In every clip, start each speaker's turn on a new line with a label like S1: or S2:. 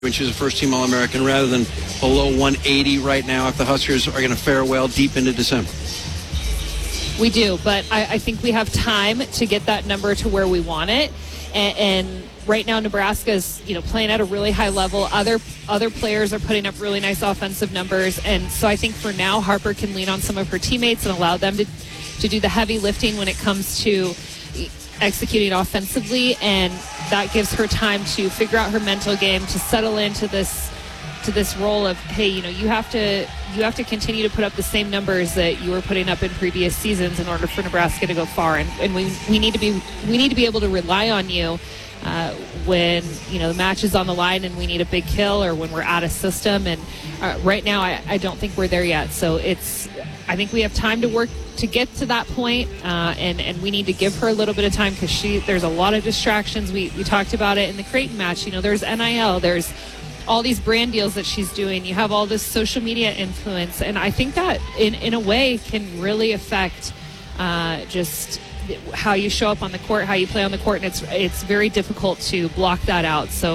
S1: when she was a first-team All-American rather than below 180 right now if the Huskers are going to fare well deep into December?
S2: We do, but I think we have time to get that number to where we want it. And right now, Nebraska is playing at a really high level. Other players are putting up really nice offensive numbers, and so I think for now, Harper can lean on some of her teammates and allow them to do the heavy lifting when it comes to executing offensively, and that gives her time to figure out her mental game, to settle into this role of, hey, you have to continue to put up the same numbers that you were putting up in previous seasons in order for Nebraska to go far, and we need to be able to rely on you when the match is on the line and we need a big kill, or when we're out of system. And right now I don't think we're there yet, so I think we have time to work to get to that point, and we need to give her a little bit of time because there's a lot of distractions. We talked about it in the Creighton match. There's NIL, there's all these brand deals that she's doing. You have all this social media influence, and I think that in a way can really affect just how you show up on the court, how you play on the court, and it's very difficult to block that out. So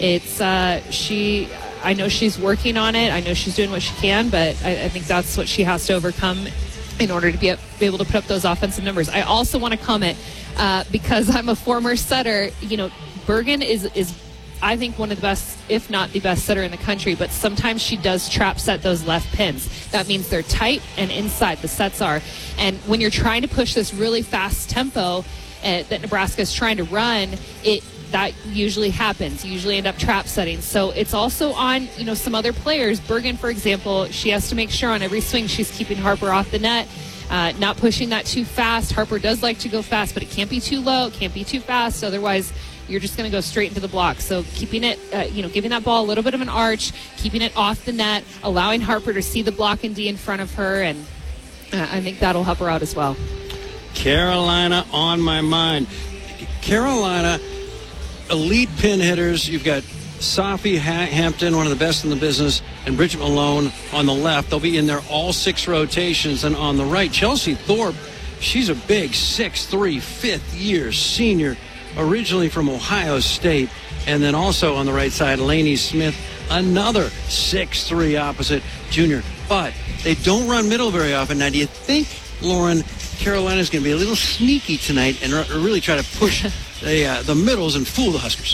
S2: I know she's working on it. I know she's doing what she can, but I think that's what she has to overcome in order to be able to put up those offensive numbers. I also want to comment, because I'm a former setter, Bergen is I think one of the best, if not the best setter in the country, but sometimes she does trap set those left pins. That means they're tight and inside, the sets are. And when you're trying to push this really fast tempo that Nebraska is trying to run, that usually happens. You usually end up trap setting. So it's also on, some other players. Bergen, for example, she has to make sure on every swing she's keeping Harper off the net, not pushing that too fast. Harper does like to go fast, but it can't be too low, it can't be too fast. Otherwise, you're just going to go straight into the block. So keeping it, giving that ball a little bit of an arch, keeping it off the net, allowing Harper to see the block and D in front of her, and I think that'll help her out as well.
S1: Carolina on my mind. Carolina, elite pin hitters. You've got Safi Hampton, one of the best in the business, and Bridget Malone on the left. They'll be in there all 6 rotations. And on the right, Chelsea Thorpe, she's a big 6'3", fifth-year senior, originally from Ohio State. And then also on the right side, Lainey Smith, another 6'3" opposite junior. But they don't run middle very often. Now, do you think, Lauren, Carolina's going to be a little sneaky tonight and really try to push the middles and fool the Huskers?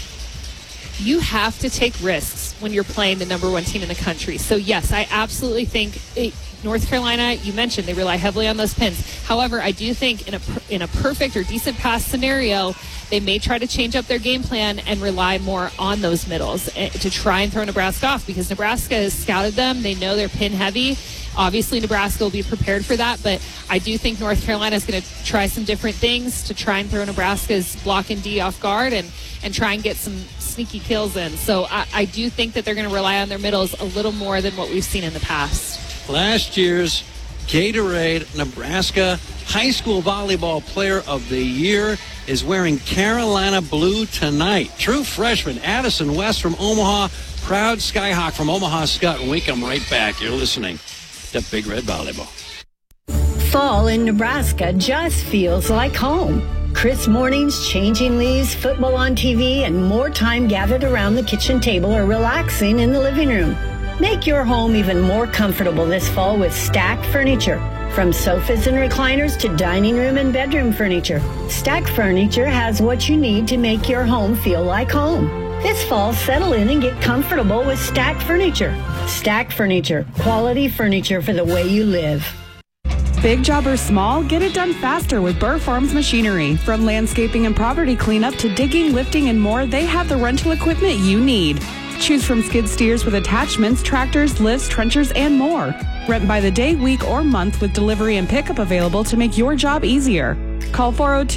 S2: You have to take risks when you're playing the number 1 team in the country. So, yes, I absolutely think North Carolina, you mentioned, they rely heavily on those pins. However, I do think in a perfect or decent pass scenario, they may try to change up their game plan and rely more on those middles to try and throw Nebraska off, because Nebraska has scouted them. They know they're pin heavy. Obviously, Nebraska will be prepared for that, but I do think North Carolina is going to try some different things to try and throw Nebraska's block and D off guard and try and get some sneaky kills in. So I do think that they're going to rely on their middles a little more than what we've seen in the past.
S1: Last year's Gatorade Nebraska High School Volleyball Player of the Year is wearing Carolina blue tonight. True freshman Addison West from Omaha, proud Skyhawk from Omaha Scott, and we come right back. You're listening to Big Red Volleyball.
S3: Fall in Nebraska just feels like home. Crisp mornings, changing leaves, football on TV, and more time gathered around the kitchen table or relaxing in the living room. Make your home even more comfortable this fall with Stack Furniture. From sofas and recliners to dining room and bedroom furniture, Stack Furniture has what you need to make your home feel like home. This fall, settle in and get comfortable with Stack Furniture. Stack Furniture, quality furniture for the way you live.
S4: Big job or small, get it done faster with Burr Farms Machinery. From landscaping and property cleanup to digging, lifting, and more, they have the rental equipment you need. Choose from skid steers with attachments, tractors, lifts, trenchers, and more. Rent by the day, week, or month with delivery and pickup available to make your job easier. Call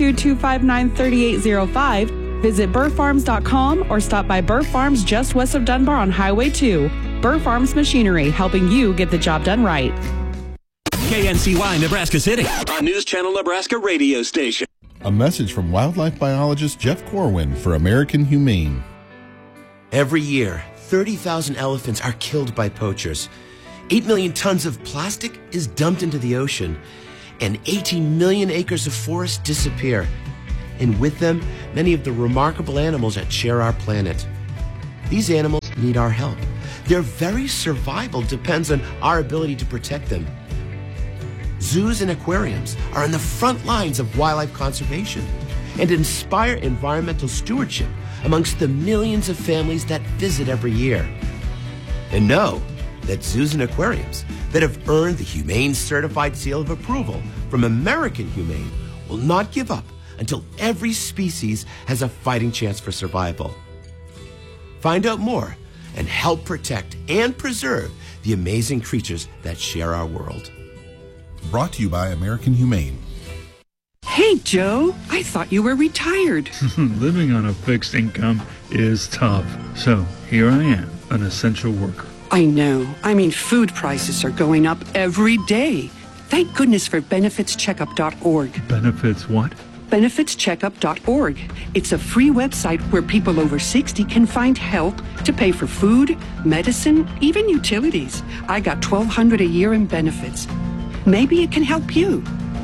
S4: 402-259-3805, visit burrfarms.com, or stop by Burr Farms just west of Dunbar on Highway 2. Burr Farms Machinery, helping you get the job done right.
S5: KNCY Nebraska City, on News Channel Nebraska radio station.
S6: A message from wildlife biologist Jeff Corwin for American Humane.
S7: Every year, 30,000 elephants are killed by poachers. 8 million tons of plastic is dumped into the ocean, and 18 million acres of forest disappear. And with them, many of the remarkable animals that share our planet. These animals need our help. Their very survival depends on our ability to protect them. Zoos and aquariums are on the front lines of wildlife conservation and inspire environmental stewardship amongst the millions of families that visit every year. And know that zoos and aquariums that have earned the Humane Certified Seal of Approval from American Humane will not give up until every species has a fighting chance for survival. Find out more and help protect and preserve the amazing creatures that share our world.
S6: Brought to you by American Humane.
S8: Hey, Joe, I thought you were retired.
S9: Living on a fixed income is tough. So here I am, an essential worker.
S8: I know. I mean, food prices are going up every day. Thank goodness for benefitscheckup.org.
S9: Benefits what?
S8: benefitscheckup.org. It's a free website where people over 60 can find help to pay for food, medicine, even utilities. I got $1,200 a year in benefits. Maybe it can help you.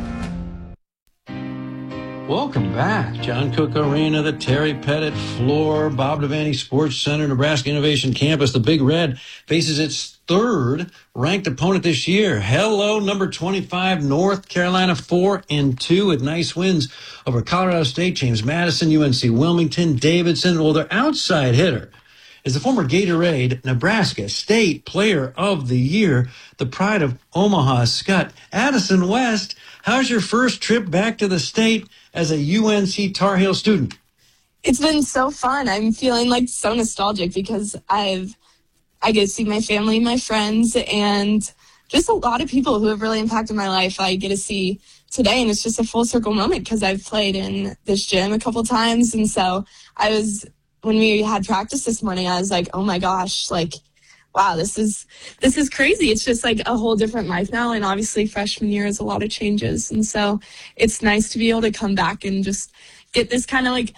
S1: Welcome back. John Cook Arena, the Terry Pettit floor, Bob Devaney Sports Center, Nebraska Innovation Campus. The Big Red faces its third ranked opponent this year. Hello, number 25, North Carolina, 4-2 with nice wins over Colorado State, James Madison, UNC Wilmington, Davidson. Well, their outside hitter is the former Gatorade Nebraska State Player of the Year, the pride of Omaha Skutt, Addison West. How's your first trip back to the state as a UNC Tar Heel student?
S10: It's been so fun. I'm feeling like so nostalgic because I get to see my family, my friends, and just a lot of people who have really impacted my life. I get to see today, and it's just a full circle moment because I've played in this gym a couple times. And so when we had practice this morning, I was like, oh my gosh, like, wow, this is crazy. It's just like a whole different life now. And obviously freshman year is a lot of changes. And so it's nice to be able to come back and just get this kind of like,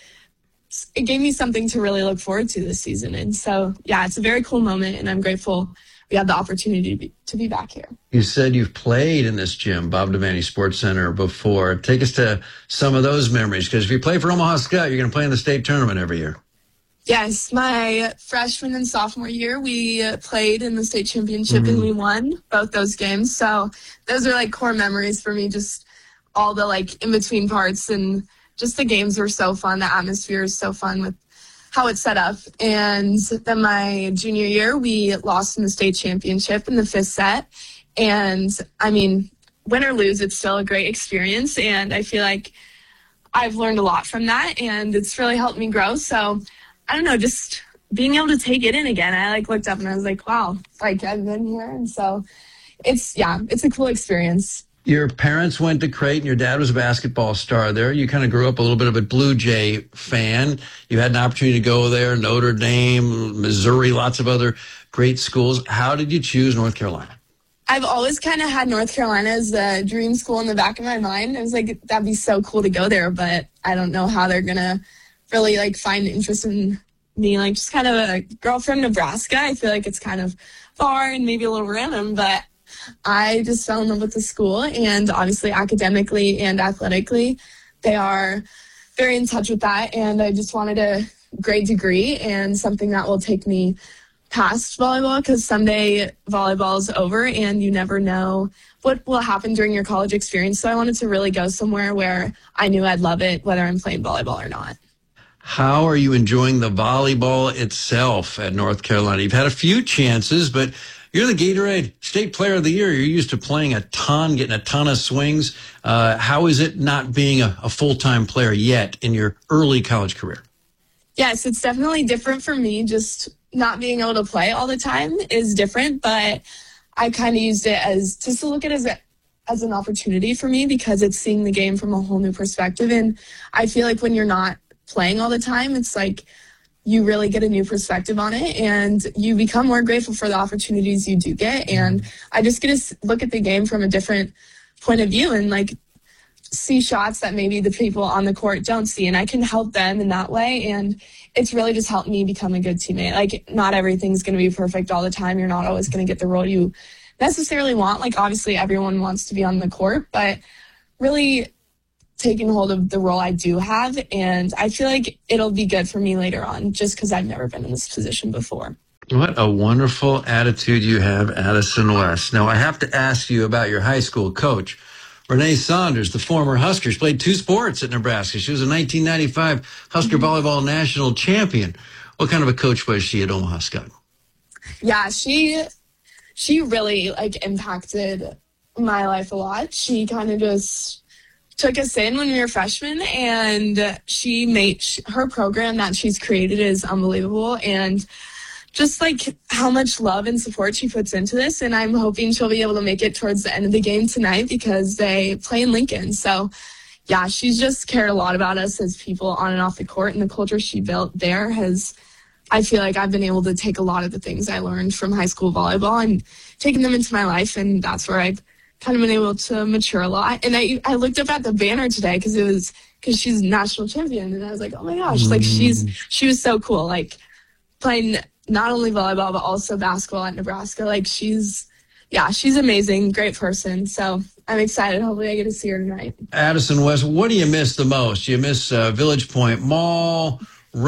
S10: it gave me something to really look forward to this season. And so, yeah, it's a very cool moment, and I'm grateful we had the opportunity to be back here.
S1: You said you've played in this gym, Bob Devaney Sports Center, before. Take us to some of those memories, because if you play for Omaha Skutt, you're going to play in the state tournament every year.
S10: Yes, my freshman and sophomore year, we played in the state championship and we won both those games. So those are like core memories for me, just all the like in-between parts, and just the games were so fun. The atmosphere is so fun with how it's set up. And then my junior year, we lost in the state championship in the 5th set. And I mean, win or lose, it's still a great experience. And I feel like I've learned a lot from that, and it's really helped me grow. So I don't know, just being able to take it in again. I like looked up and I was like, wow, like I've been here. And so it's a cool experience.
S1: Your parents went to Creighton. Your dad was a basketball star there. You kind of grew up a little bit of a Blue Jay fan. You had an opportunity to go there, Notre Dame, Missouri, lots of other great schools. How did you choose North Carolina?
S10: I've always kind of had North Carolina as the dream school in the back of my mind. I was like, that'd be so cool to go there, but I don't know how they're going to really like find interest in me, like just kind of a girl from Nebraska. I feel like it's kind of far and maybe a little random, but I just fell in love with the school, and obviously academically and athletically, they are very in touch with that. And I just wanted a great degree and something that will take me past volleyball, because someday volleyball is over and you never know what will happen during your college experience. So I wanted to really go somewhere where I knew I'd love it, whether I'm playing volleyball or not.
S1: How are you enjoying the volleyball itself at North Carolina? You've had a few chances, but you're the Gatorade State Player of the Year. You're used to playing a ton, getting a ton of swings. How is it not being a full-time player yet in your early college career?
S10: Yes, it's definitely different for me. Just not being able to play all the time is different, but I kind of used it as just to look at it as an opportunity for me, because it's seeing the game from a whole new perspective. And I feel like when you're not playing all the time, it's like you really get a new perspective on it, and you become more grateful for the opportunities you do get. And I just get to look at the game from a different point of view and like see shots that maybe the people on the court don't see, and I can help them in that way. And it's really just helped me become a good teammate. Like, not everything's going to be perfect all the time. You're not always going to get the role you necessarily want. Like, obviously everyone wants to be on the court, but really taken hold of the role I do have, and I feel like it'll be good for me later on just because I've never been in this position before.
S1: What a wonderful attitude you have, Addison West. Now, I have to ask you about your high school coach, Renee Saunders, the former Husker. She played 2 sports at Nebraska. She was a 1995 Husker volleyball national champion. What kind of a coach was she at Omaha Skutt?
S10: Yeah, she really impacted my life a lot. She kind of just took us in when we were freshmen, and she made her program that she's created is unbelievable, and just how much love and support she puts into this. And I'm hoping she'll be able to make it towards the end of the game tonight because they play in Lincoln. So yeah, she's just cared a lot about us as people on and off the court, and the culture she built there I feel like I've been able to take a lot of the things I learned from high school volleyball and taking them into my life. And that's where I've kind of been able to mature a lot. And I looked up at the banner today because she's national champion. And I was like, oh my gosh, she was so cool. Playing not only volleyball, but also basketball at Nebraska. She's amazing, great person. So I'm excited. Hopefully I get to see her tonight.
S1: Addison West, what do you miss the most? You miss Village Point Mall,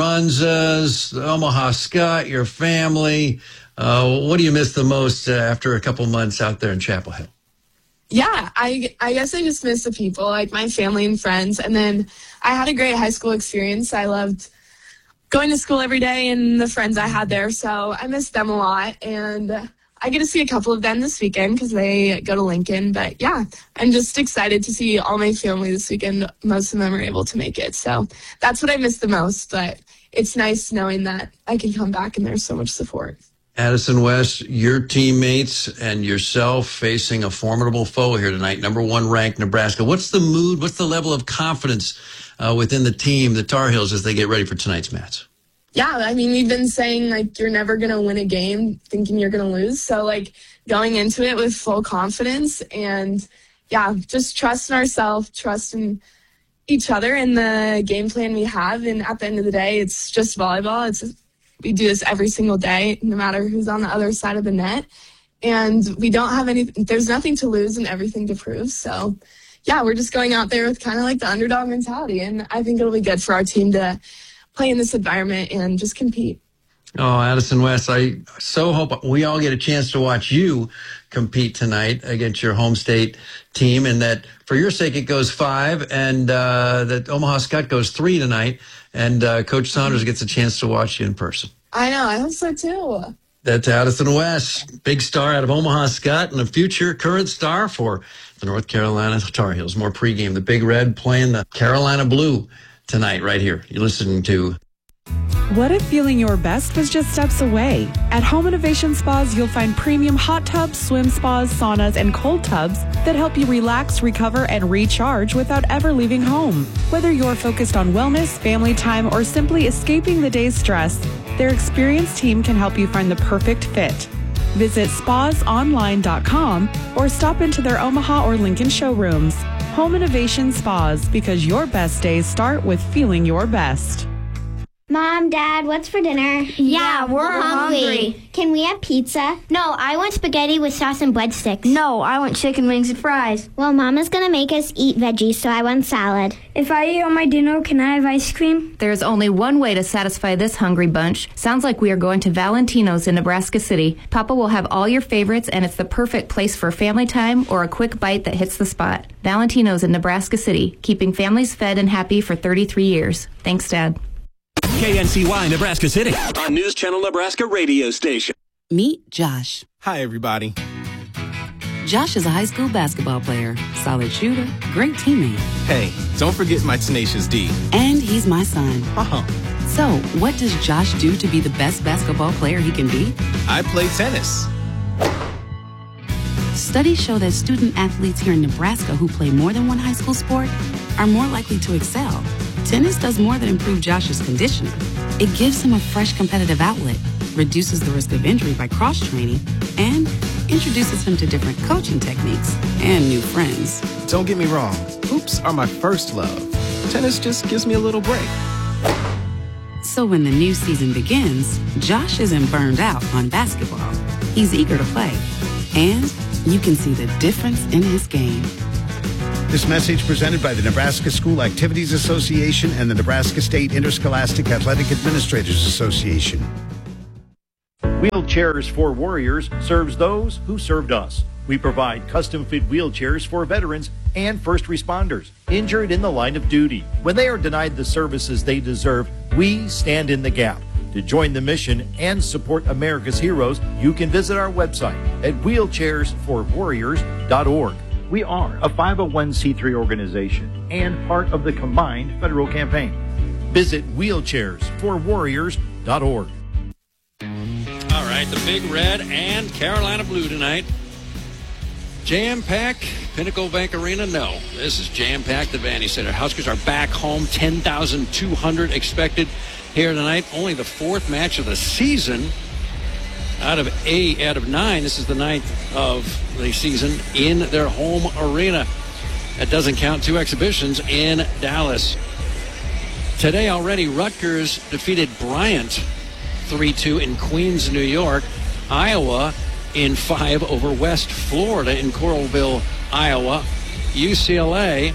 S1: Runza's, Omaha Skutt, your family. What do you miss the most after a couple months out there in Chapel Hill?
S10: Yeah, I guess I just miss the people, my family and friends. And then I had a great high school experience. I loved going to school every day and the friends I had there. So I miss them a lot. And I get to see a couple of them this weekend because they go to Lincoln. But yeah, I'm just excited to see all my family this weekend. Most of them are able to make it. So that's what I miss the most. But it's nice knowing that I can come back and there's so much support.
S1: Addison West, your teammates and yourself facing a formidable foe here tonight, number 1 ranked Nebraska. What's the mood? What's the level of confidence within the team, the Tar Heels, as they get ready for tonight's match?
S10: Yeah, we've been saying, you're never going to win a game thinking you're going to lose. So, going into it with full confidence and, yeah, just trusting ourselves, trusting each other and the game plan we have. And at the end of the day, it's just volleyball. We do this every single day, no matter who's on the other side of the net. And we don't have there's nothing to lose and everything to prove. So, yeah, we're just going out there with kind of the underdog mentality. And I think it'll be good for our team to play in this environment and just compete.
S1: Oh, Addison West, I so hope we all get a chance to watch you compete tonight against your home state team, and that for your sake it goes 5, and that Omaha Skutt goes 3 tonight, and Coach Saunders gets a chance to watch you in person.
S10: I know, I hope so too.
S1: That's Addison West, big star out of Omaha Skutt and a future current star for the North Carolina Tar Heels. More pregame, the Big Red playing the Carolina Blue tonight right here. You're listening to
S4: What if feeling your best was just steps away? At Home Innovation Spas, you'll find premium hot tubs, swim spas, saunas, and cold tubs that help you relax, recover, and recharge without ever leaving home. Whether you're focused on wellness, family time, or simply escaping the day's stress, their experienced team can help you find the perfect fit. Visit spasonline.com or stop into their Omaha or Lincoln showrooms. Home Innovation Spas, because your best days start with feeling your best.
S11: Mom, Dad, what's for dinner?
S12: Yeah, we're hungry.
S11: Can we have pizza?
S12: No, I want spaghetti with sauce and breadsticks.
S11: No, I want chicken wings and fries. Well, Mama's going to make us eat veggies, so I want salad.
S13: If I eat all my dinner, can I have ice cream?
S14: There's only one way to satisfy this hungry bunch. Sounds like we are going to Valentino's in Nebraska City. Papa will have all your favorites, and it's the perfect place for family time or a quick bite that hits the spot. Valentino's in Nebraska City, keeping families fed and happy for 33 years. Thanks, Dad.
S5: KNCY Nebraska City on News Channel Nebraska radio station.
S15: Meet Josh.
S16: Hi, everybody.
S15: Josh is a high school basketball player, solid shooter, great teammate.
S16: Hey, don't forget my tenacious D.
S15: And he's my son.
S16: Uh-huh.
S15: So, what does Josh do to be the best basketball player he can be?
S16: I play tennis.
S15: Studies show that student athletes here in Nebraska who play more than one high school sport are more likely to excel. Tennis does more than improve Josh's conditioning. It gives him a fresh competitive outlet, reduces the risk of injury by cross-training, and introduces him to different coaching techniques and new friends.
S16: Don't get me wrong, hoops are my first love. Tennis just gives me a little break.
S15: So when the new season begins, Josh isn't burned out on basketball. He's eager to play, and you can see the difference in his game.
S17: This message presented by the Nebraska School Activities Association and the Nebraska State Interscholastic Athletic Administrators Association.
S18: Wheelchairs for Warriors serves those who served us. We provide custom-fit wheelchairs for veterans and first responders injured in the line of duty. When they are denied the services they deserve, we stand in the gap. To join the mission and support America's heroes, you can visit our website at wheelchairsforwarriors.org. We are a 501c3 organization and part of the combined federal campaign. Visit wheelchairsforwarriors.org.
S1: All right, the Big Red and Carolina Blue tonight. Jam-packed Pinnacle Bank Arena? No. This is jam-packed at Vandy Center. Huskers are back home. 10,200 expected here tonight. Only the fourth match of the season. Out of 9, this is the ninth of the season in their home arena. That doesn't count 2 exhibitions in Dallas. Today already, Rutgers defeated Bryant 3-2 in Queens, New York. Iowa in 5 over West Florida in Coralville, Iowa. UCLA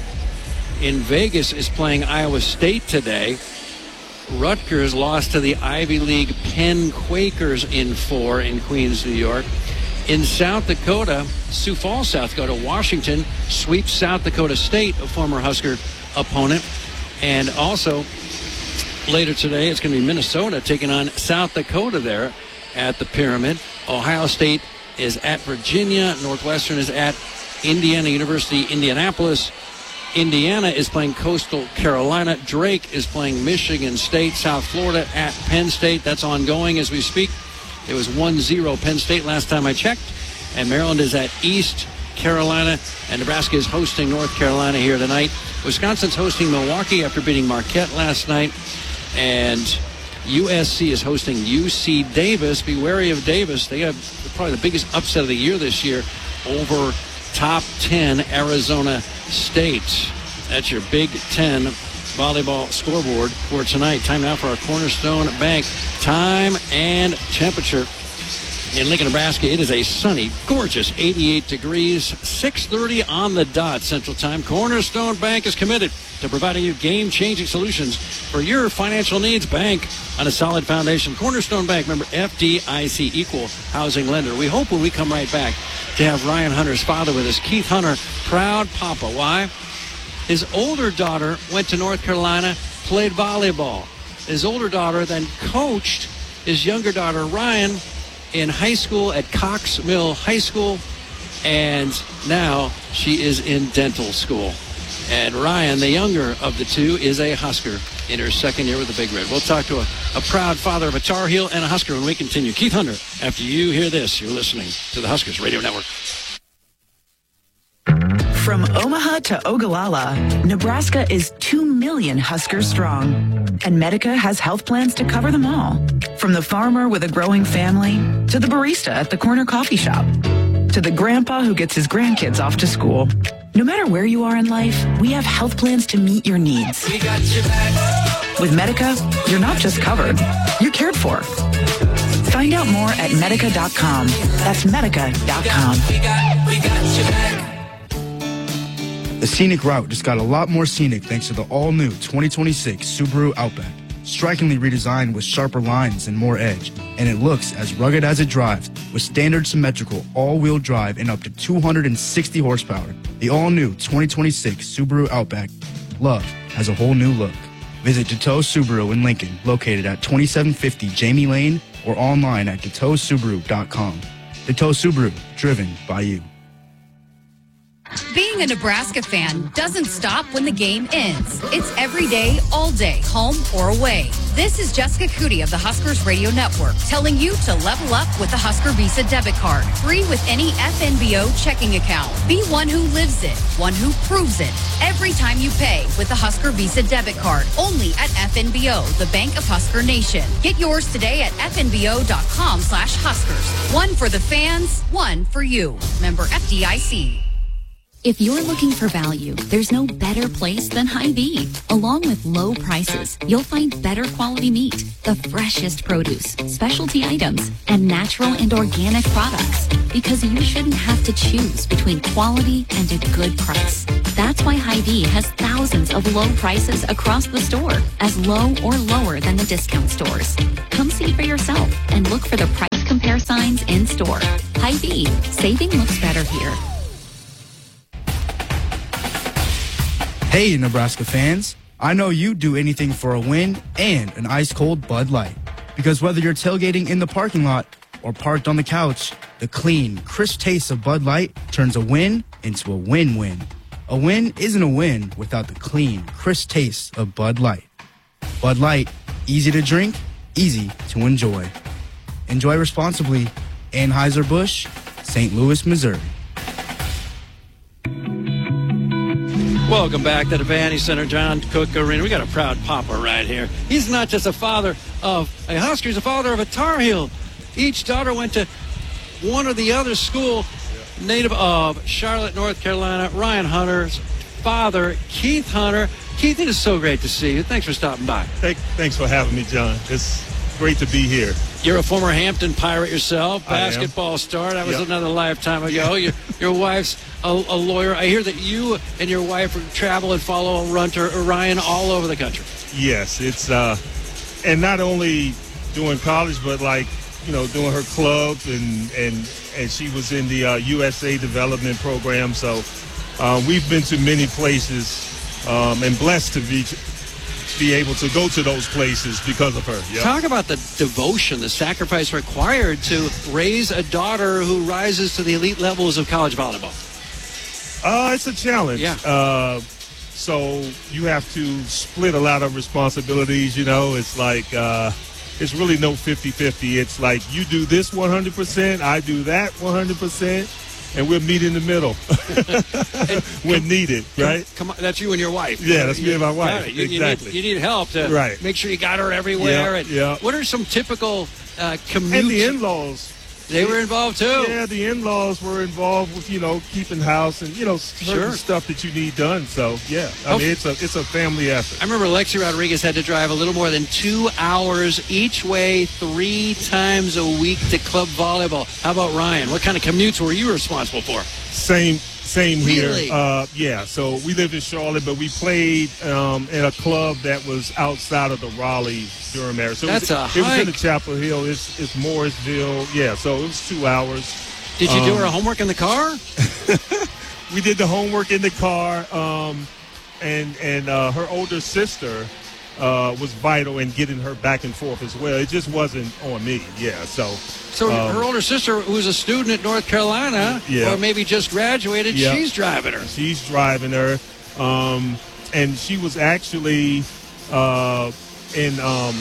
S1: in Vegas is playing Iowa State today. Rutgers lost to the Ivy League Penn Quakers in 4 in Queens, New York. In South Dakota, Sioux Falls, South Dakota, Washington sweeps South Dakota State, a former Husker opponent. And also, later today, it's going to be Minnesota taking on South Dakota there at the Pyramid. Ohio State is at Virginia. Northwestern is at Indiana University, Indianapolis. Indiana is playing Coastal Carolina. Drake is playing Michigan State. South Florida at Penn State. That's ongoing as we speak. It was 1-0 Penn State last time I checked. And Maryland is at East Carolina. And Nebraska is hosting North Carolina here tonight. Wisconsin's hosting Milwaukee after beating Marquette last night. And USC is hosting UC Davis. Be wary of Davis. They have probably the biggest upset of the year this year over top 10 Arizona State. That's your Big Ten volleyball scoreboard for tonight. Time now for our Cornerstone Bank time and temperature. In Lincoln, Nebraska, it is a sunny, gorgeous 88 degrees, 6:30 on the dot Central Time. Cornerstone Bank is committed to providing you game-changing solutions for your financial needs. Bank on a solid foundation. Cornerstone Bank, member FDIC, equal housing lender. We hope when we come right back to have Ryan Hunter's father with us. Keith Hunter, proud papa. Why? His older daughter went to North Carolina, played volleyball. His older daughter then coached his younger daughter, Ryan, in high school at Cox Mill High School, and now she is in dental school. And Ryan, the younger of the two, is a Husker in her second year with the Big Red. We'll talk to a proud father of a Tar Heel and a Husker when we continue. Keith Hunter, after you hear this, you're listening to the Huskers Radio Network.
S19: From Omaha to Ogallala, Nebraska is 2 million Huskers strong. And Medica has health plans to cover them all. From the farmer with a growing family, to the barista at the corner coffee shop, to the grandpa who gets his grandkids off to school. No matter where you are in life, we have health plans to meet your needs. We got your back. With Medica, you're not just covered, you're cared for. Find out more at Medica.com. That's Medica.com.
S20: We got your back.
S21: The scenic route just got a lot more scenic thanks to the all-new 2026 Subaru Outback. Strikingly redesigned with sharper lines and more edge, and it looks as rugged as it drives with standard symmetrical all-wheel drive and up to 260 horsepower. The all-new 2026 Subaru Outback. Love has a whole new look. Visit DeToe Subaru in Lincoln, located at 2750 Jamie Lane, or online at DeToeSubaru.com. DeToe Subaru, driven by you.
S22: Being a Nebraska fan doesn't stop when the game ends. It's every day, all day, home or away. This is Jessica Cootie of the Huskers Radio Network telling you to level up with the Husker Visa debit card. Free with any FNBO checking account. Be one who lives it, one who proves it. Every time you pay with the Husker Visa debit card. Only at FNBO, the Bank of Husker Nation. Get yours today at FNBO.com/Huskers. One for the fans, one for you. Member FDIC.
S2: If you're looking for value, there's no better place than Hy-Vee. Along with low prices, you'll find better quality meat, the freshest produce, specialty items, and natural and organic products. Because you shouldn't have to choose between quality and a good price. That's why Hy-Vee has thousands of low prices across the store, as low or lower than the discount stores. Come see for yourself and look for the price compare signs in store. Hy-Vee, saving looks better here.
S21: Hey, Nebraska fans. I know you'd do anything for a win and an ice-cold Bud Light. Because whether you're tailgating in the parking lot or parked on the couch, the clean, crisp taste of Bud Light turns a win into a win-win. A win isn't a win without the clean, crisp taste of Bud Light. Bud Light, easy to drink, easy to enjoy. Enjoy responsibly. Anheuser-Busch, St. Louis, Missouri.
S1: Welcome back to the Vandy Center, John Cook Arena. We got a proud papa right here. He's not just a father of a Husker, he's a father of a Tar Heel. Each daughter went to one or the other school. Native of Charlotte, North Carolina, Ryan Hunter's father, Keith Hunter. Keith, it is so great to see you. Thanks for stopping by.
S3: Thanks for having me, John. It's great to be here.
S1: You're a former Hampton Pirate yourself, basketball star. That was another lifetime ago. Your wife's a lawyer. I hear that you and your wife travel and follow Ryan all over the country.
S3: Yes, it's and not only doing college, but doing her clubs and she was in the USA Development Program. So we've been to many places and blessed to be able to go to those places because of her. Yep.
S1: Talk about the devotion, the sacrifice required to raise a daughter who rises to the elite levels of college volleyball.
S3: It's a challenge.
S1: Yeah.
S3: So you have to split a lot of responsibilities. It's like it's really no 50-50. It's like you do this 100%, I do that 100%. And we'll meet in the middle when needed, right?
S1: Come on, that's you and your wife.
S3: Yeah, that's me and my wife.
S1: Exactly. You need help to make sure you got her everywhere.
S3: Yeah.
S1: What are some typical commutes?
S3: And the in-laws.
S1: They were involved too.
S3: Yeah, the in-laws were involved with, keeping house and, certain stuff that you need done. So, yeah, I mean, it's a family effort.
S1: I remember Lexi Rodriguez had to drive a little more than 2 hours each way 3 times a week to club volleyball. How about Ryan? What kind of commutes were you responsible for?
S3: Same
S1: Really?
S3: here. Yeah, so we lived in Charlotte, but we played in a club that was outside of the Raleigh-Durham area. So it was in the Chapel Hill. It's Morrisville. Yeah, so it was 2 hours.
S1: Did you do her homework in the car?
S3: We did the homework in the car, and her older sister was vital in getting her back and forth as well. It just wasn't on me. Yeah, so
S1: her older sister, who's a student at North Carolina, or maybe just graduated, she's driving her.
S3: She's driving her, and she was actually in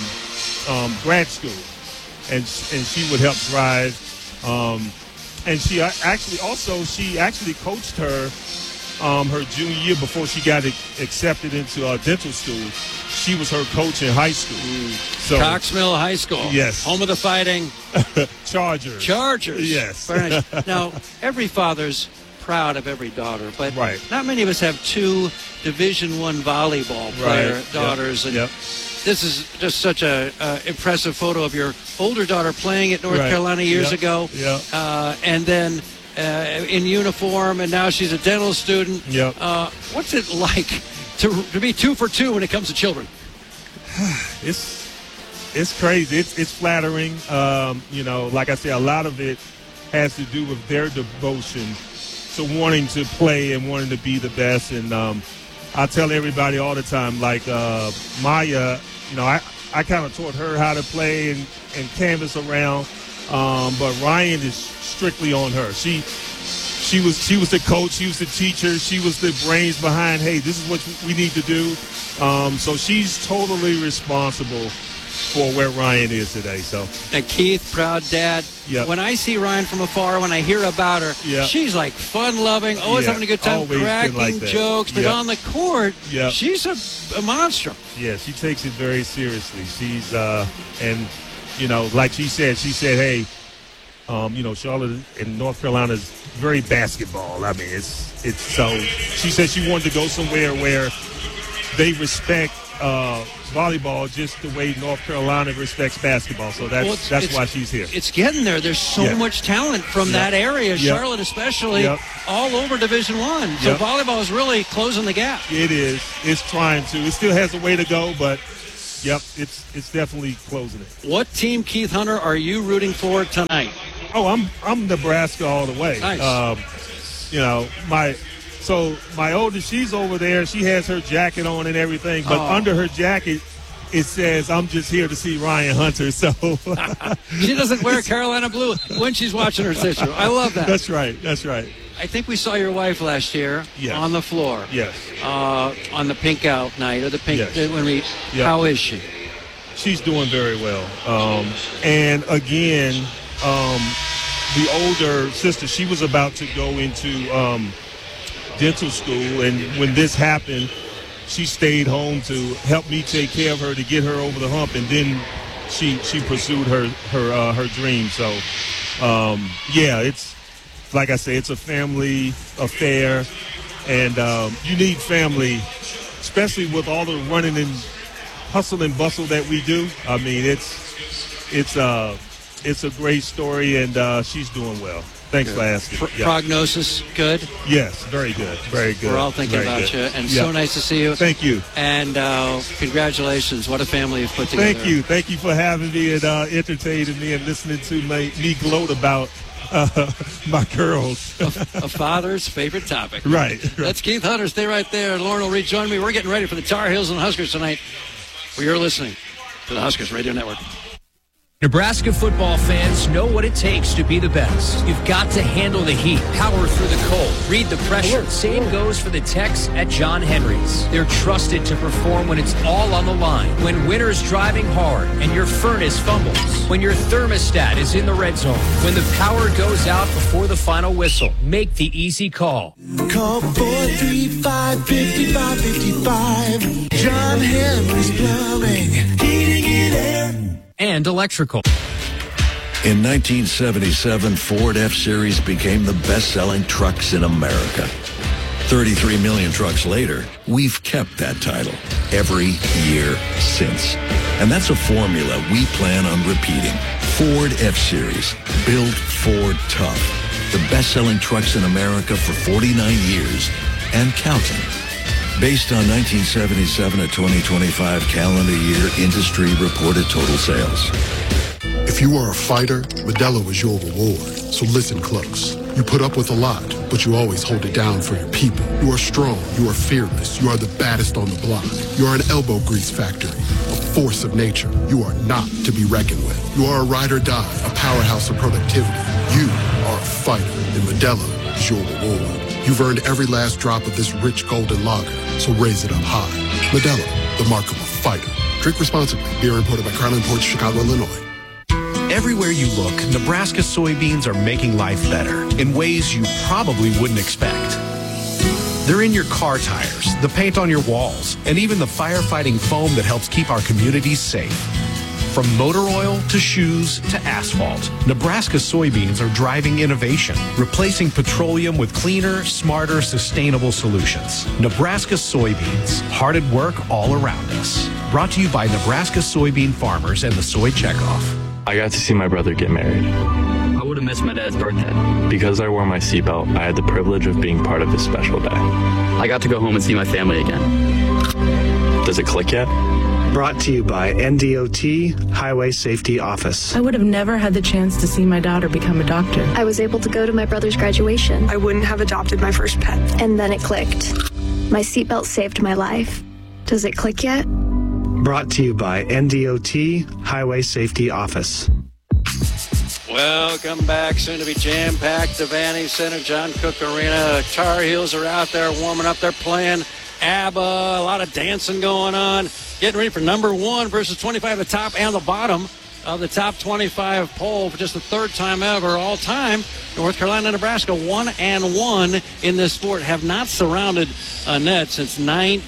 S3: grad school, and she would help drive. And she actually coached her her junior year before she got accepted into dental school. She was her coach in high school. So
S1: Cox Mill High School.
S3: Yes.
S1: Home of the Fighting
S3: Chargers.
S1: Yes. Very nice. Now, every father's proud of every daughter, but not many of us have 2 Division I volleyball player daughters.
S3: Yep.
S1: And this is just such a impressive photo of your older daughter playing at North Carolina years ago. And then in uniform, and now she's a dental student. What's it like to be 2 for 2 when it comes to children?
S3: It's crazy. It's flattering. Like I said, a lot of it has to do with their devotion to wanting to play and wanting to be the best. And I tell everybody all the time, like Maya, I kind of taught her how to play and canvas around. But Ryan is strictly on her. She was the coach. She was the teacher. She was the brains behind, hey, this is what we need to do. So she's totally responsible for where Ryan is today. So.
S1: And Keith, proud dad.
S3: Yep.
S1: When I see Ryan from afar, when I hear about her, she's like fun-loving, always having a good time,
S3: always
S1: cracking jokes. But on the court, she's a monster.
S3: Yeah, she takes it very seriously. She's and like she said, hey, Charlotte and North Carolina is very basketball. I mean, it's so she said she wanted to go somewhere where they respect volleyball just the way North Carolina respects basketball. So that's why she's here.
S1: It's getting there. There's so much talent from that area, Charlotte especially, all over Division I. So volleyball is really closing the gap.
S3: It is. It's trying to. It still has a way to go, but it's definitely closing it.
S1: What team, Keith Hunter, are you rooting for tonight?
S3: Oh, I'm Nebraska all the way.
S1: Nice.
S3: My oldest, she's over there. She has her jacket on and everything, but under her jacket, it says, "I'm just here to see Ryan Hunter." So
S1: she doesn't wear Carolina blue when she's watching her sister. I love that.
S3: That's right.
S1: I think we saw your wife last year on the floor.
S3: Yes.
S1: On the pink out night or the pink. How is she?
S3: She's doing very well. And again, the older sister, she was about to go into dental school, and when this happened, she stayed home to help me take care of her to get her over the hump, and then she pursued her dream. So it's like I say, it's a family affair, and you need family, especially with all the running and hustle and bustle that we do. I mean, it's a great story, and she's doing well. Thanks for asking.
S1: Prognosis good?
S3: Yes, very good. Very good.
S1: We're all thinking about you, and so nice to see you.
S3: Thank you.
S1: And congratulations. What a family you've put together.
S3: Thank you. Thank you for having me and entertaining me and listening to me gloat about my girls.
S1: A father's favorite topic.
S3: Right.
S1: That's Keith Hunter. Stay right there. Lauren will rejoin me. We're getting ready for the Tar Heels and Huskers tonight. You're listening to the Huskers Radio Network.
S6: Nebraska football fans know what it takes to be the best. You've got to handle the heat, power through the cold, read the pressure. Same goes for the techs at John Henry's. They're trusted to perform when it's all on the line. When winter's driving hard and your furnace fumbles. When your thermostat is in the red zone. When the power goes out before the final whistle. Make the easy call.
S7: Call 435-5555. John Henry's Plumbing. Heating and air.
S6: And electrical.
S23: In 1977, Ford F-Series became the best-selling trucks in America. 33 million trucks later, we've kept that title every year since. And that's a formula we plan on repeating. Ford F-Series, built Ford tough. The best-selling trucks in America for 49 years and counting. Based on 1977 to 2025 calendar year industry reported total sales.
S24: If you are a fighter, Modelo is your reward. So listen close. You put up with a lot, but you always hold it down for your people. You are strong. You are fearless. You are the baddest on the block. You are an elbow grease factory, a force of nature. You are not to be reckoned with. You are a ride or die, a powerhouse of productivity. You are a fighter, and Modelo is your reward. You've earned every last drop of this rich golden lager, so raise it up high. Modelo, the mark of a fighter. Drink responsibly. Beer imported by Crown Imports, Chicago, Illinois.
S25: Everywhere you look, Nebraska soybeans are making life better in ways you probably wouldn't expect. They're in your car tires, the paint on your walls, and even the firefighting foam that helps keep our communities safe. From motor oil to shoes to asphalt, Nebraska soybeans are driving innovation, replacing petroleum with cleaner, smarter, sustainable solutions. Nebraska soybeans, hard at work all around us. Brought to you by Nebraska soybean farmers and the Soy Checkoff.
S26: I got to see my brother get married.
S27: I would have missed my dad's birthday.
S26: Because I wore my seatbelt, I had the privilege of being part of his special day.
S27: I got to go home and see my family again.
S26: Does it click yet?
S28: Brought to you by NDOT Highway Safety Office.
S29: I would have never had the chance to see my daughter become a doctor.
S30: I was able to go to my brother's graduation.
S31: I wouldn't have adopted my first pet.
S30: And then it clicked. My seatbelt saved my life. Does it click yet?
S28: Brought to you by NDOT Highway Safety Office.
S1: Welcome back. Soon to be jam-packed. Devaney Center, John Cook Arena. Tar Heels are out there warming up. They're playing ABBA. A lot of dancing going on. Getting ready for number 1 versus 25, the top and the bottom of the top 25 poll for just the third time ever all time. North Carolina and Nebraska 1-1 in this sport. Have not surrounded a net since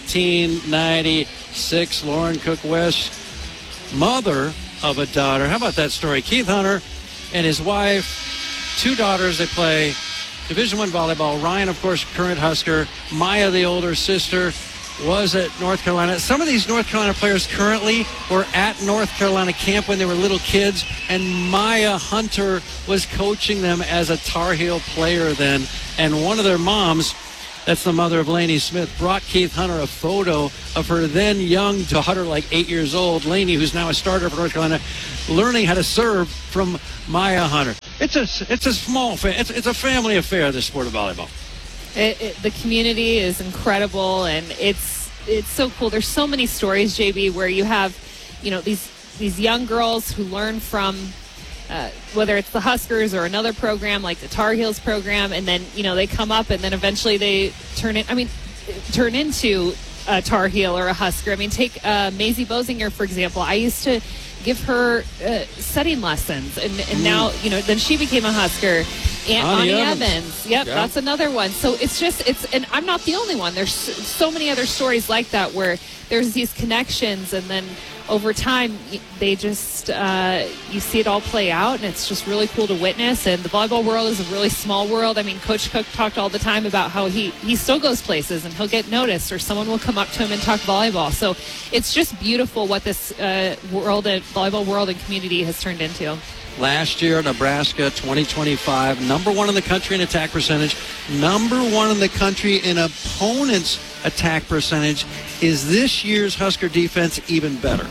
S1: 1996. Lauren Cook West, mother of a daughter. How about that story? Keith Hunter and his wife two daughters. They play Division I volleyball. Ryan, of course, current Husker. Maya, the older sister, was at North Carolina. Some of these North Carolina players currently were at North Carolina camp when they were little kids, and Maya Hunter was coaching them as a Tar Heel player then. And one of their moms, that's the mother of Lainey Smith, brought Keith Hunter a photo of her then young daughter, like 8 years old, Lainey, who's now a starter for North Carolina, learning how to serve from Maya Hunter. It's a small it's a family affair, this sport of volleyball.
S4: The community is incredible, and it's so cool. There's so many stories, JB, where you have, these young girls who learn from whether it's the Huskers or another program like the Tar Heels program, and then they come up and then eventually they turn into a Tar Heel or a Husker. I mean, take Maisie Bosinger, for example. I used to give her setting lessons, and now then she became a Husker. And Ani Evans. Yep, yeah. That's another one. So and I'm not the only one. There's so many other stories like that where there's these connections, and then over time they just you see it all play out, and it's just really cool to witness. And the volleyball world is a really small world. I mean, Coach Cook talked all the time about how he still goes places and he'll get noticed, or someone will come up to him and talk volleyball. So it's just beautiful what this volleyball world and community has turned into.
S1: Last year, Nebraska 2025, number one in the country in attack percentage, number one in the country in opponents' attack percentage. Is this year's Husker defense even better?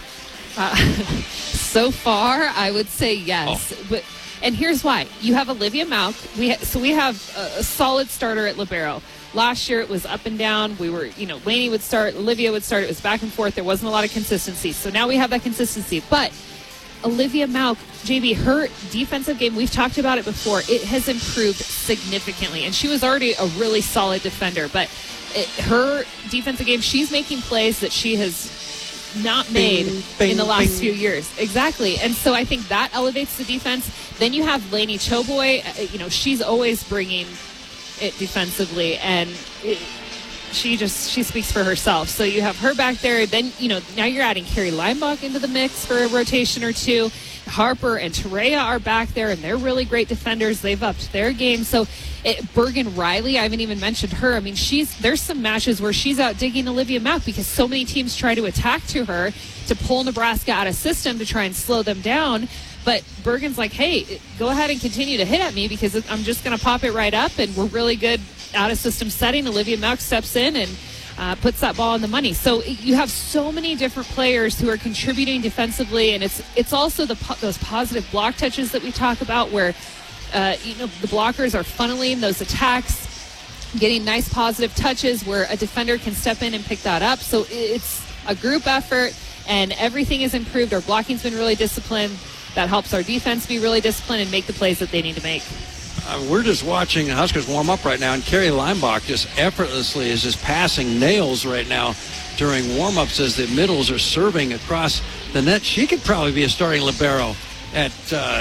S4: So far, I would say yes. Oh. And here's why. You have Olivia Mauk. We have a solid starter at libero. Last year, it was up and down. We were, Lainey would start, Olivia would start. It was back and forth. There wasn't a lot of consistency. So now we have that consistency. But Olivia Mauk, JB, her defensive game, we've talked about it before, it has improved significantly. And she was already a really solid defender. But her defensive game, she's making plays that she has not made in the last few years. Exactly. And so I think that elevates the defense. Then you have Lainey Choboy. She's always bringing it defensively. And she speaks for herself. So you have her back there. Then, now you're adding Carrie Leimbach into the mix for a rotation or two. Harper and Terea are back there, and they're really great defenders. They've upped their game. So Bergen Riley, I haven't even mentioned her. I mean, there's some matches where she's out digging Olivia Mauk because so many teams try to attack to her to pull Nebraska out of system to try and slow them down. But Bergen's like, hey, go ahead and continue to hit at me because I'm just going to pop it right up, and we're really good out of system setting. Olivia Mauk steps in and puts that ball in the money. So you have so many different players who are contributing defensively, and it's also those positive block touches that we talk about where the blockers are funneling those attacks, getting nice positive touches where a defender can step in and pick that up. So it's a group effort, and everything is improved. Our blocking's been really disciplined. That helps our defense be really disciplined and make the plays that they need to make.
S1: We're just watching Huskers warm up right now, and Carrie Leimbach just effortlessly is just passing nails right now during warm-ups as the middles are serving across the net. She could probably be a starting libero at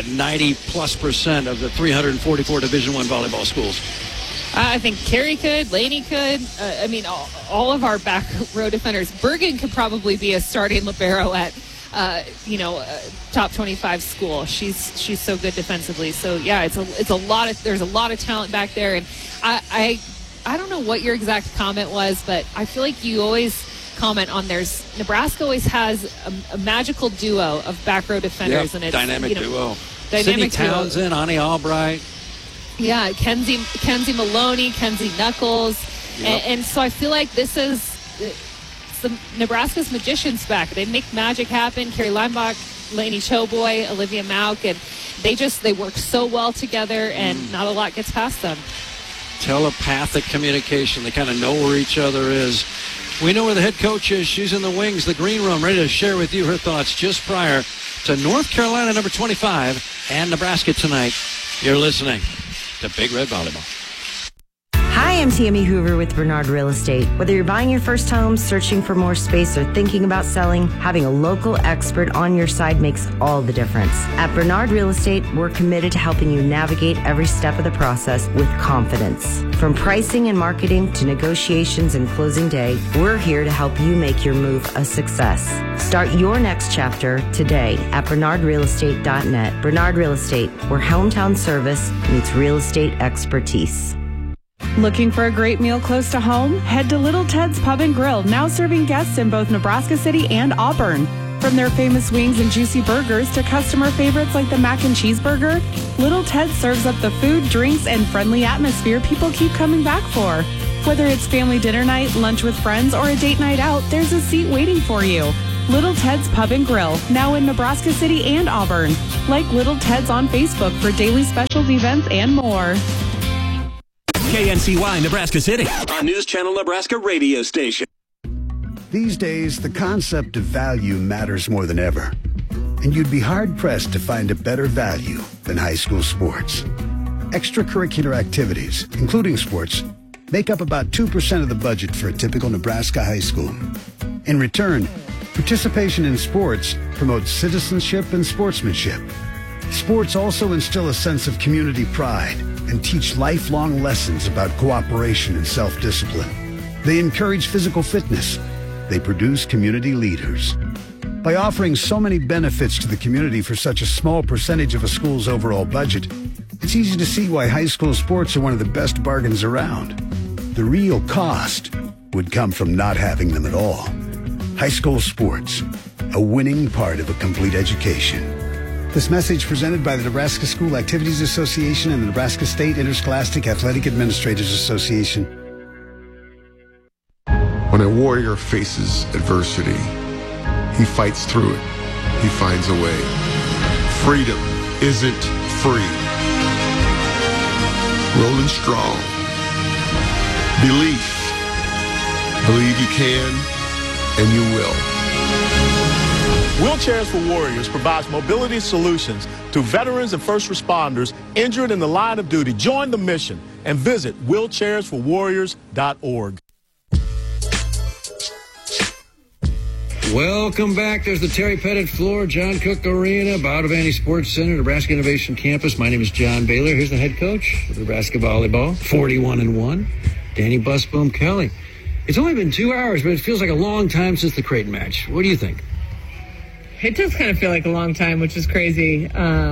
S1: 90+% of the 344 Division I volleyball schools.
S4: I think Carrie could, Lainey could. All of our back row defenders. Bergen could probably be a starting libero at top 25 school. She's so good defensively. So yeah, there's a lot of talent back there, and I don't know what your exact comment was, but I feel like you always comment on Nebraska always has a magical duo of back row defenders, and it's
S1: dynamic duo. Sydney Townsend, Ani Albright.
S4: Yeah, Kenzie Maloney, Kenzie Knuckles, and so I feel like this is. Nebraska's magicians back. They make magic happen. Carrie Leimbach, Lainey Choboy, Olivia Mauk, and they work so well together, and not a lot gets past them.
S1: Telepathic communication. They kind of know where each other is. We know where the head coach is. She's in the wings, the green room, ready to share with you her thoughts just prior to North Carolina number 25 and Nebraska tonight. You're listening to Big Red Volleyball.
S5: Hi, I'm Tammy Hoover with Bernard Real Estate. Whether you're buying your first home, searching for more space, or thinking about selling, having a local expert on your side makes all the difference. At Bernard Real Estate, we're committed to helping you navigate every step of the process with confidence. From pricing and marketing to negotiations and closing day, we're here to help you make your move a success. Start your next chapter today at bernardrealestate.net. Bernard Real Estate, where hometown service meets real estate expertise.
S8: Looking for a great meal close to home? Head to Little Ted's Pub and Grill, now serving guests in both Nebraska City and Auburn. From their famous wings and juicy burgers to customer favorites like the mac and cheese burger, Little Ted serves up the food, drinks, and friendly atmosphere people keep coming back for. Whether it's family dinner night, lunch with friends, or a date night out, there's a seat waiting for you. Little Ted's Pub and Grill, now in Nebraska City and Auburn. Like Little Ted's on Facebook for daily specials, events, and more.
S9: KNCY Nebraska City, a News Channel Nebraska radio station.
S10: These days, the concept of value matters more than ever. And you'd be hard-pressed to find a better value than high school sports. Extracurricular activities, including sports, make up about 2% of the budget for a typical Nebraska high school. In return, participation in sports promotes citizenship and sportsmanship. Sports also instill a sense of community pride and teach lifelong lessons about cooperation and self-discipline. They encourage physical fitness. They produce community leaders. By offering so many benefits to the community for such a small percentage of a school's overall budget, it's easy to see why high school sports are one of the best bargains around. The real cost would come from not having them at all. High school sports, a winning part of a complete education. This message presented by the Nebraska School Activities Association and the Nebraska State Interscholastic Athletic Administrators Association.
S11: When a warrior faces adversity, he fights through it. He finds a way. Freedom isn't free. Rolling strong. Belief. Believe you can and you will.
S12: Wheelchairs for Warriors provides mobility solutions to veterans and first responders injured in the line of duty. Join the mission and visit wheelchairsforwarriors.org.
S1: Welcome back. There's the Terry Pettit floor, John Cook Arena, Botavani Sports Center, Nebraska Innovation Campus. My name is John Baylor. Here's the head coach of Nebraska Volleyball, 41-1, Danny Busboom Kelly. It's only been 2 hours, but it feels like a long time since the Creighton match. What do you think?
S13: It does kind of feel like a long time, which is crazy.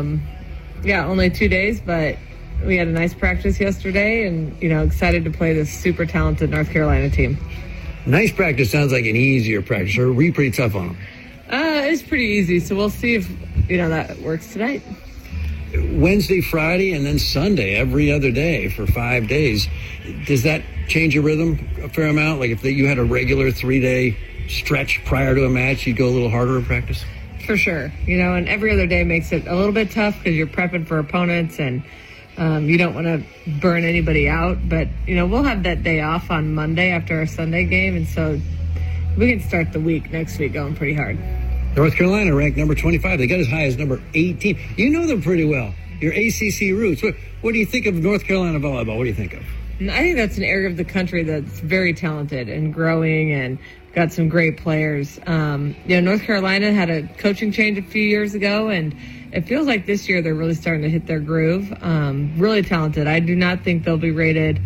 S13: Only 2 days, but we had a nice practice yesterday and, excited to play this super talented North Carolina team.
S1: Nice practice sounds like an easier practice. Or were you pretty tough on them?
S13: It's pretty easy, so we'll see if, that works tonight.
S1: Wednesday, Friday, and then Sunday, every other day for 5 days. Does that change your rhythm a fair amount? Like if you had a regular 3-day stretch prior to a match, you'd go a little harder in practice?
S13: For sure. And every other day makes it a little bit tough because you're prepping for opponents and you don't want to burn anybody out. But, we'll have that day off on Monday after our Sunday game. And so we can start the week next week going pretty hard.
S1: North Carolina ranked number 25. They got as high as number 18. You know them pretty well. Your ACC roots. What do you think of North Carolina volleyball? What do you think of?
S13: I think that's an area of the country that's very talented and growing and got some great players. North Carolina had a coaching change a few years ago, and it feels like this year they're really starting to hit their groove. Really talented. I do not think they'll be rated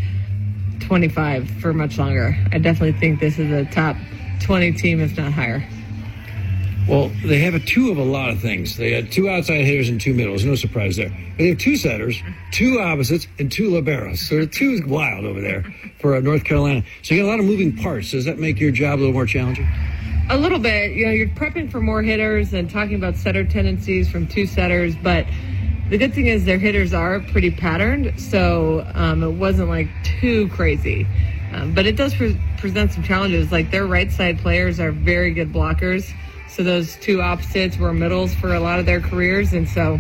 S13: 25 for much longer. I definitely think this is a top 20 team, if not higher.
S1: Well, they have a two of a lot of things. They had 2 outside hitters and 2 middles. No surprise there. They have 2 setters, 2 opposites, and 2 liberos. So 2 is wild over there for North Carolina. So you got a lot of moving parts. Does that make your job a little more challenging?
S13: A little bit. You're prepping for more hitters and talking about setter tendencies from 2 setters. But the good thing is their hitters are pretty patterned. So it wasn't like too crazy. But it does present some challenges. Like their right side players are very good blockers. So those 2 opposites were middles for a lot of their careers, and so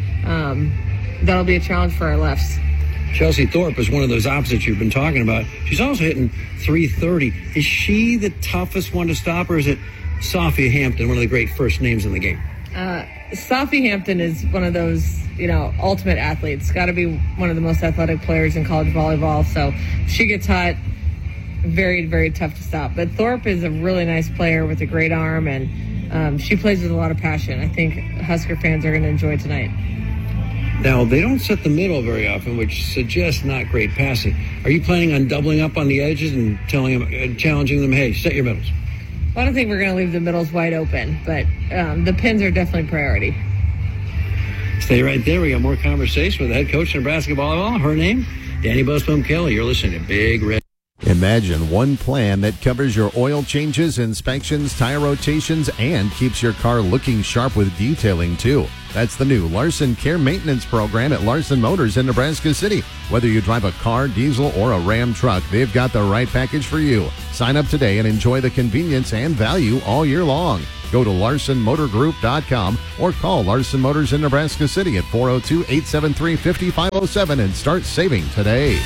S13: that'll be a challenge for our lefts.
S1: Chelsea Thorpe is one of those opposites you've been talking about. She's also hitting .330. Is she the toughest one to stop, or is it Sophia Hampton, one of the great first names in the game?
S13: Sophie Hampton is one of those ultimate athletes. Got to be one of the most athletic players in college volleyball. So she gets hot, very, very tough to stop. But Thorpe is a really nice player with a great arm, and she plays with a lot of passion. I think Husker fans are going to enjoy tonight.
S1: Now, they don't set the middle very often, which suggests not great passing. Are you planning on doubling up on the edges and challenging them, hey, set your middles?
S13: Well, I don't think we're going to leave the middles wide open, but the pins are definitely priority.
S1: Stay right there. We got more conversation with the head coach of Nebraska volleyball. Her name, Danny Busboom Kelly. You're listening to Big Red.
S2: Imagine one plan that covers your oil changes, inspections, tire rotations, and keeps your car looking sharp with detailing, too. That's the new Larson Care Maintenance Program at Larson Motors in Nebraska City. Whether you drive a car, diesel, or a Ram truck, they've got the right package for you. Sign up today and enjoy the convenience and value all year long. Go to LarsonMotorGroup.com or call Larson Motors in Nebraska City at 402-873-5507 and start saving today.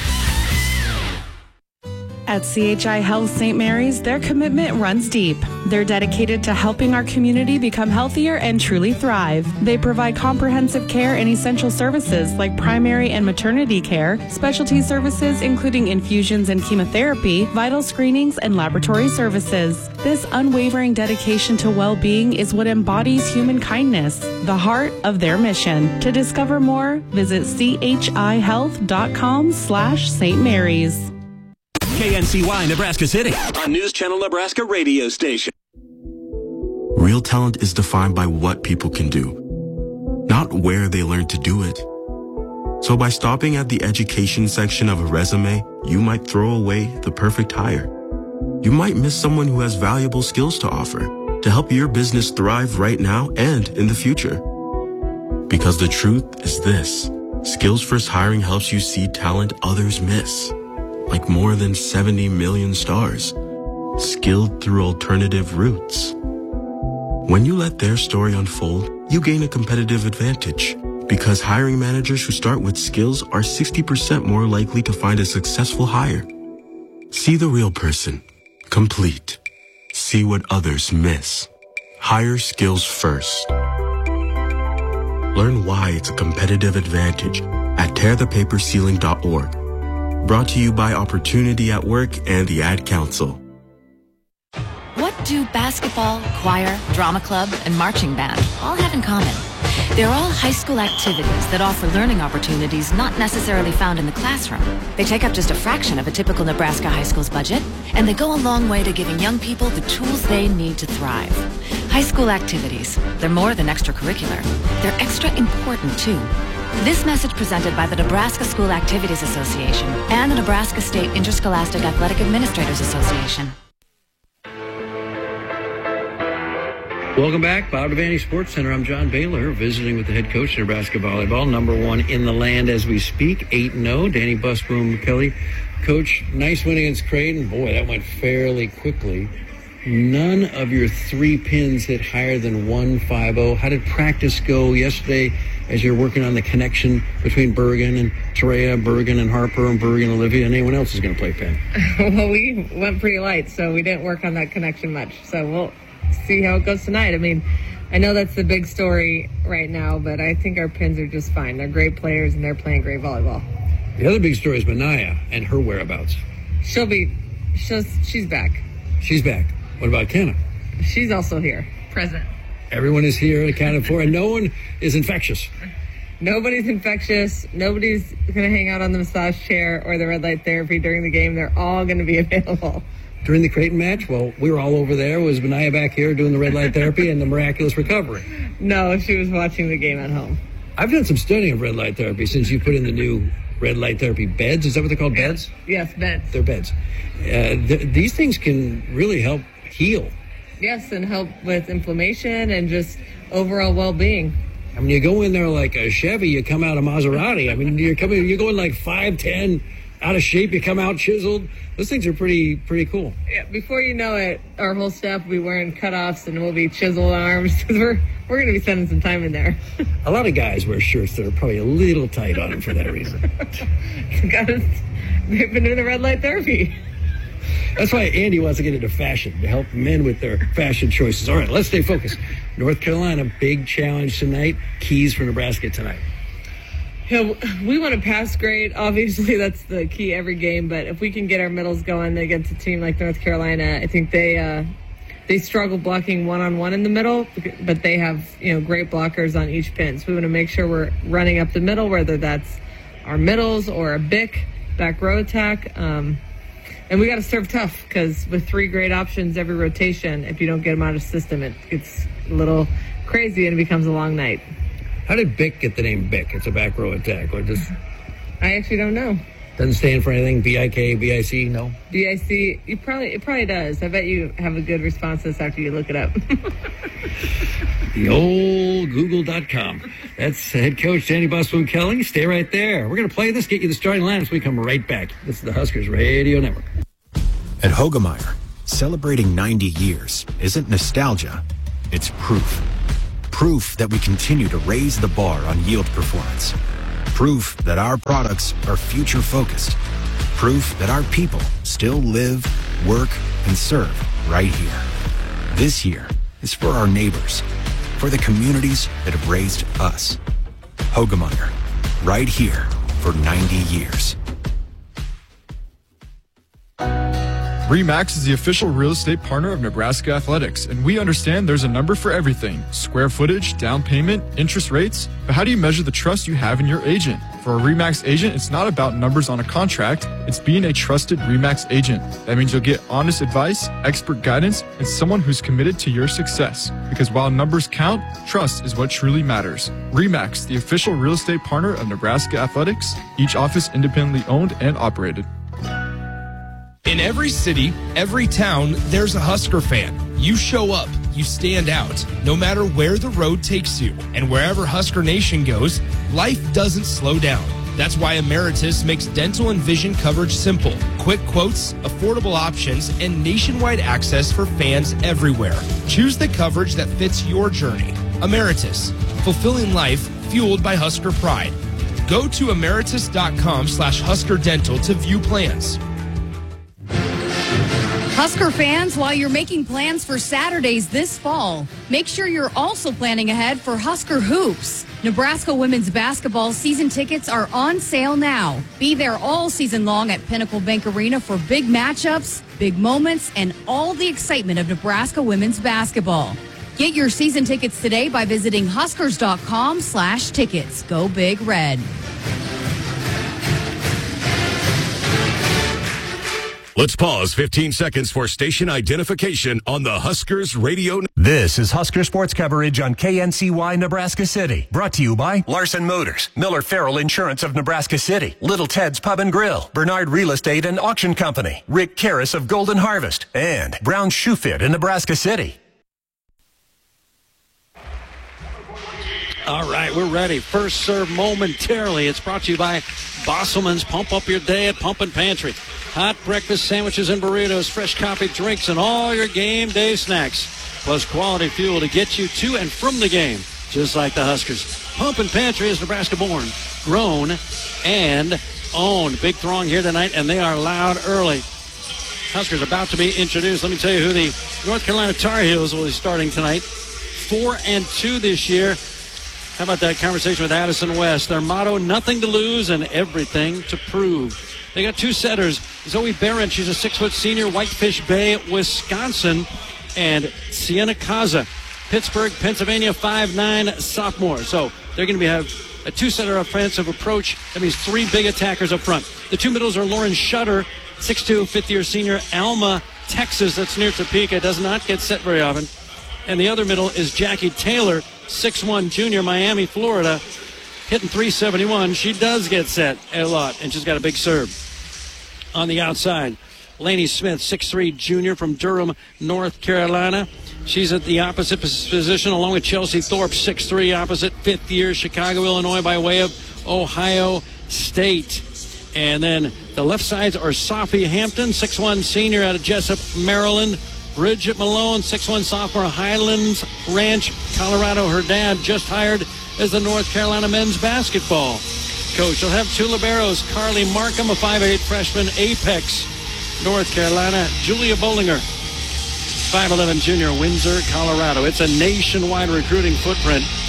S8: At CHI Health St. Mary's, their commitment runs deep. They're dedicated to helping our community become healthier and truly thrive. They provide comprehensive care and essential services like primary and maternity care, specialty services including infusions and chemotherapy, vital screenings, and laboratory services. This unwavering dedication to well-being is what embodies human kindness, the heart of their mission. To discover more, visit chihealth.com/St. Mary's.
S9: KNCY Nebraska City on News Channel Nebraska radio station.
S3: Real talent is defined by what people can do, not where they learn to do it. So by stopping at the education section of a resume, you might throw away the perfect hire. You might miss someone who has valuable skills to offer to help your business thrive right now and in the future. Because the truth is this: Skills First Hiring helps you see talent others miss. Like more than 70 million stars, skilled through alternative routes. When you let their story unfold, you gain a competitive advantage because hiring managers who start with skills are 60% more likely to find a successful hire. See the real person, complete. See what others miss. Hire skills first. Learn why it's a competitive advantage at tearthepaperceiling.org. Brought to you by Opportunity at Work and the Ad Council.
S14: What do basketball, choir, drama club, and marching band all have in common? They're all high school activities that offer learning opportunities not necessarily found in the classroom. They take up just a fraction of a typical Nebraska high school's budget, and they go a long way to giving young people the tools they need to thrive. High school activities, they're more than extracurricular. They're extra important, too. This message presented by the Nebraska School Activities Association and the Nebraska State Interscholastic Athletic Administrators Association.
S1: Welcome back. Bob Devaney Sports Center. I'm John Baylor, visiting with the head coach of Nebraska volleyball, number one in the land as we speak, 8-0. Danny Busboom Kelly. Coach, nice win against Creighton. Boy, that went fairly quickly. None of your three pins hit higher than 150. How did practice go yesterday as you're working on the connection between Bergen and Terea, Bergen and Harper, and Bergen and Olivia, and anyone else is going to play pin?
S13: Well, we went pretty light, so we didn't work on that connection much. So we'll see how it goes tonight. I mean, I know that's the big story right now, but I think our pins are just fine. They're great players, and they're playing great volleyball.
S1: The other big story is Benaya and her whereabouts.
S13: She's back.
S1: She's back. What about Kenna?
S13: She's also here, present.
S1: Everyone is here, accounted for, and no one is infectious.
S13: Nobody's infectious. Nobody's going to hang out on the massage chair or the red light therapy during the game. They're all going to be available.
S1: During the Creighton match, well, we were all over there. Was Benaya back here doing the red light therapy and the miraculous recovery?
S13: No, she was watching the game at home.
S1: I've done some studying of red light therapy since you put in the new red light therapy beds. Is that what they're called, beds?
S13: Yes, beds.
S1: They're beds. These things can really help heal.
S13: Yes, and help with inflammation and just overall well-being.
S1: I mean, you go in there like a Chevy, you come out a Maserati. I mean, you're going like 5'10", out of shape, you come out chiseled. Those things are pretty cool.
S13: Yeah, before you know it, our whole staff will be wearing cutoffs and we'll be chiseled arms. We're going to be spending some time in there.
S1: A lot of guys wear shirts that are probably a little tight on them for that reason.
S13: Because they've been doing the red light therapy.
S1: That's why Andy wants to get into fashion, to help men with their fashion choices. All right, let's stay focused. North Carolina, big challenge tonight. Keys for Nebraska tonight.
S13: We want to pass grade. Obviously, that's the key every game. But if we can get our middles going against a team like North Carolina, I think they struggle blocking one-on-one in the middle, but they have great blockers on each pin. So we want to make sure we're running up the middle, whether that's our middles or a BIC back row attack. And we got to serve tough because with 3 great options every rotation, if you don't get them out of system, it gets a little crazy and it becomes a long night.
S6: How did BIC get the name BIC? It's a back row attack, or just?
S13: I actually don't know.
S6: Doesn't stand for anything. BIK, BIC, no.
S13: BIC. It probably does. I bet you have a good response to this after you look it up.
S6: The old Google.com. That's head coach Danny Busboom Kelly. Stay right there. We're going to play this, get you the starting lineups. We come right back. This is the Huskers Radio Network.
S7: At Hoegemeyer, celebrating 90 years isn't nostalgia. It's proof. Proof that we continue to raise the bar on yield performance. Proof that our products are future-focused. Proof that our people still live, work, and serve right here. This year is for our neighbors, for the communities that have raised us. Hoegemeyer, right here for 90 years.
S15: RE/MAX is the official real estate partner of Nebraska Athletics, and we understand there's a number for everything: square footage, down payment, interest rates. But how do you measure the trust you have in your agent? For a RE/MAX agent, it's not about numbers on a contract. It's being a trusted RE/MAX agent. That means you'll get honest advice, expert guidance, and someone who's committed to your success. Because while numbers count, trust is what truly matters. RE/MAX, the official real estate partner of Nebraska Athletics, each office independently owned and operated.
S16: In every city, every town, there's a Husker fan. You show up, you stand out, no matter where the road takes you. And wherever Husker Nation goes, life doesn't slow down. That's why Emeritus makes dental and vision coverage simple. Quick quotes, affordable options, and nationwide access for fans everywhere. Choose the coverage that fits your journey. Emeritus, fulfilling life fueled by Husker pride. Go to emeritus.com/Husker Dental to view plans.
S17: Husker fans, while you're making plans for Saturdays this fall, make sure you're also planning ahead for Husker Hoops. Nebraska women's basketball season tickets are on sale now. Be there all season long at Pinnacle Bank Arena for big matchups, big moments, and all the excitement of Nebraska women's basketball. Get your season tickets today by visiting huskers.com/tickets. Go Big Red.
S18: Let's pause 15 seconds for station identification on the Huskers Radio.
S19: This is Husker Sports coverage on KNCY Nebraska City. Brought to you by Larson Motors, Miller Farrell Insurance of Nebraska City, Little Ted's Pub and Grill, Bernard Real Estate and Auction Company, Rick Karras of Golden Harvest, and Brown Shoe Fit in Nebraska City.
S1: All right, we're ready. First serve momentarily. It's brought to you by Bosselman's. Pump up your day at Pumpin' Pantry. Hot breakfast sandwiches and burritos, fresh coffee, drinks, and all your game day snacks. Plus quality fuel to get you to and from the game, just like the Huskers. Pumpin' Pantry is Nebraska born, grown, and owned. Big throng here tonight, and they are loud early. Huskers about to be introduced. Let me tell you who the North Carolina Tar Heels will be starting tonight. 4-2 this year. How about that conversation with Addison West? Their motto, nothing to lose and everything to prove. They got 2 setters. Zoe Barron, she's a 6-foot senior, Whitefish Bay, Wisconsin. And Sienna Kaza, Pittsburgh, Pennsylvania, 5'9", sophomore. So they're going to have a 2-setter offensive approach. That means 3 big attackers up front. The 2 middles are Lauren Shutter, 6'2", fifth-year senior, Alma, Texas. That's near Topeka. Does not get set very often. And the other middle is Jackie Taylor, 6'1", junior, Miami, Florida, hitting .371. She does get set a lot, and she's got a big serve. On the outside, Lainey Smith, 6'3", junior from Durham, North Carolina. She's at the opposite position along with Chelsea Thorpe, 6'3", opposite, 5th year, Chicago, Illinois, by way of Ohio State. And then the left sides are Sophie Hampton, 6'1", senior out of Jessup, Maryland. Bridget Malone, 6'1", sophomore, Highlands Ranch, Colorado. Her dad just hired as the North Carolina men's basketball coach. She'll have 2 liberos, Carly Markham, a 5'8", freshman, Apex, North Carolina. Julia Bollinger, 5'11", junior, Windsor, Colorado. It's a nationwide recruiting footprint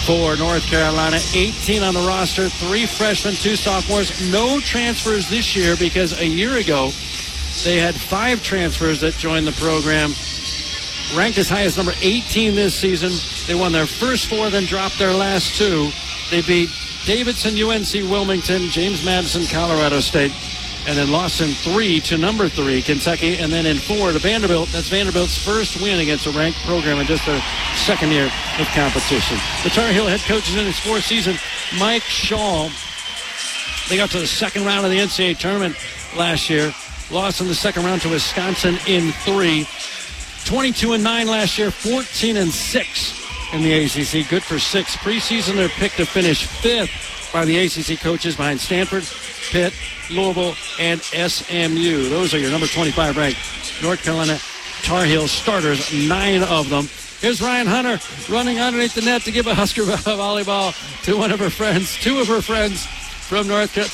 S1: for North Carolina. 18 on the roster, 3 freshmen, 2 sophomores. No transfers this year because a year ago they had 5 transfers that joined the program. Ranked as high as number 18 this season. They won their first 4, then dropped their last 2. They beat Davidson, UNC Wilmington, James Madison, Colorado State, and then lost in 3 to number 3, Kentucky, and then in 4 to Vanderbilt. That's Vanderbilt's first win against a ranked program in just their second year of competition. The Tar Heel head coach is in his 4th season, Mike Shaw. They got to the second round of the NCAA tournament last year. Lost in the second round to Wisconsin in 3. 22-9 last year, 14-6 in the ACC. Good for 6. Preseason, they're picked to finish 5th by the ACC coaches behind Stanford, Pitt, Louisville, and SMU. Those are your number 25 ranked North Carolina Tar Heel starters, 9 of them. Here's Ryan Hunter running underneath the net to give a Husker volleyball to 2 of her friends from North Carolina.